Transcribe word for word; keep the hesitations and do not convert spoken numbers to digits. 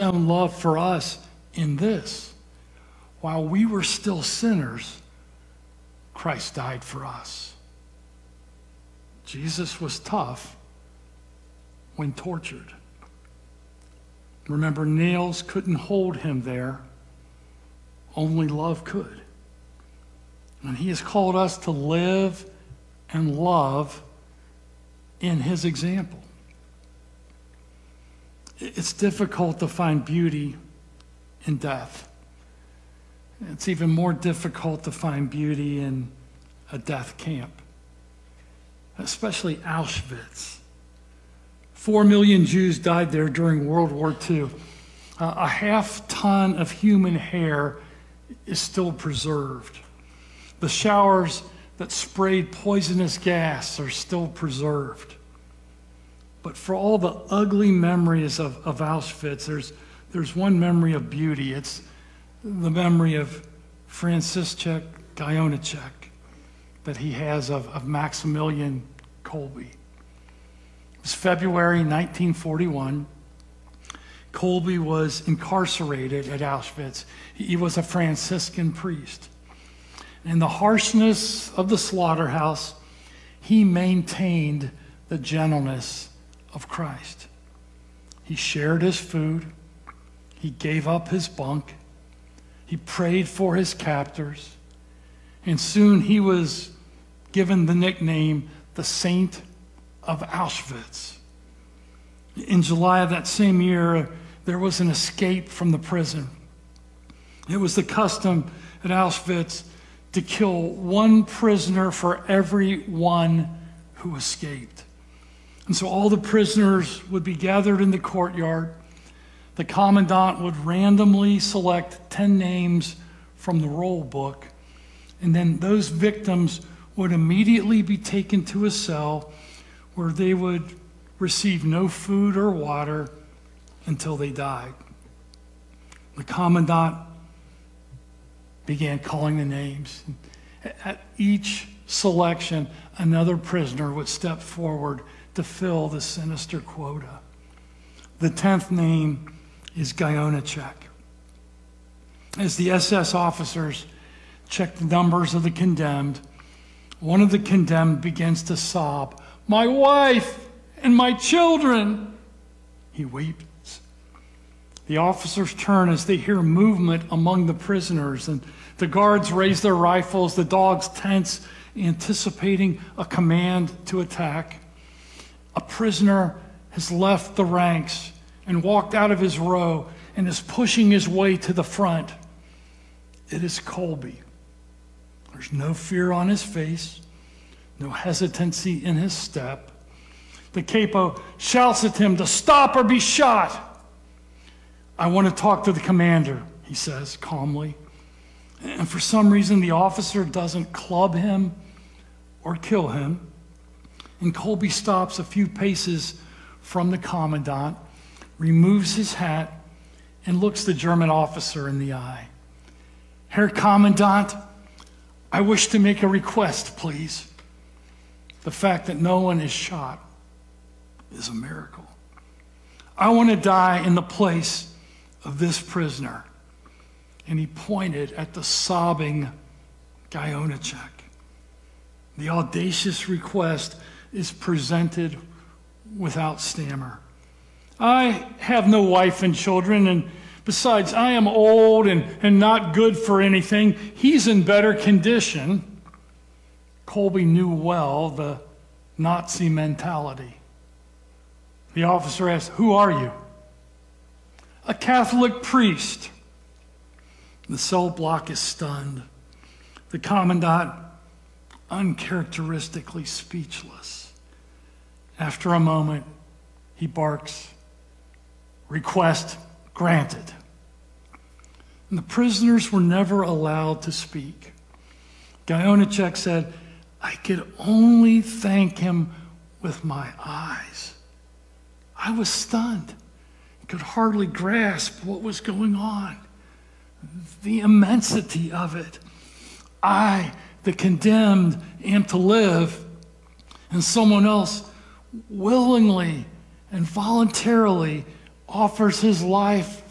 own love for us in this: while we were still sinners, Christ died for us. Jesus was tough when tortured. Remember, nails couldn't hold him there. Only love could. And he has called us to live and love in his example. It's difficult to find beauty in death. It's even more difficult to find beauty in a death camp, especially Auschwitz. Four million Jews died there during World War Two. Uh, a half ton of human hair is still preserved. The showers that sprayed poisonous gas are still preserved. But for all the ugly memories of, of Auschwitz, there's, there's one memory of beauty. It's the memory of Franciszek Gajowniczek that he has of, of Maximilian Kolbe. It was February nineteen forty-one. Kolbe was incarcerated at Auschwitz. He was a Franciscan priest. In the harshness of the slaughterhouse, he maintained the gentleness of Christ. He shared his food. He gave up his bunk. He prayed for his captors. And soon he was given the nickname the Saint of Auschwitz. In July of that same year, there was an escape from the prison. It was the custom at Auschwitz to kill one prisoner for every one who escaped. And so all the prisoners would be gathered in the courtyard. The commandant would randomly select ten names from the roll book, and then those victims would immediately be taken to a cell where they would receive no food or water until they died. The commandant began calling the names. At each selection, another prisoner would step forward to fill the sinister quota. The tenth name is Gajowniczek. As the S S officers checked the numbers of the condemned, one of the condemned begins to sob, "My wife and my children!" He weeps. The officers turn as they hear movement among the prisoners, and the guards raise their rifles, the dogs tense, anticipating a command to attack. A prisoner has left the ranks and walked out of his row and is pushing his way to the front. It is Kolbe. There's no fear on his face, no hesitancy in his step. The capo shouts at him to stop or be shot. "I want to talk to the commander," he says calmly. And for some reason, the officer doesn't club him or kill him. And Kolbe stops a few paces from the commandant, removes his hat, and looks the German officer in the eye. "Herr Commandant, I wish to make a request, please. The fact that no one is shot is a miracle. I want to die in the place of this prisoner." And he pointed at the sobbing Gajowniczek. The audacious request is presented without stammer. "I have no wife and children, and besides, I am old and, and not good for anything. He's in better condition." Kolbe knew well the Nazi mentality. The officer asked, "Who are you?" "A Catholic priest." The cell block is stunned. The commandant, uncharacteristically speechless. After a moment, he barks, "Request granted." And the prisoners were never allowed to speak. Gajowniczek said, "I could only thank him with my eyes. I was stunned, could hardly grasp what was going on. The immensity of it. I, the condemned, am to live, and someone else willingly and voluntarily offers his life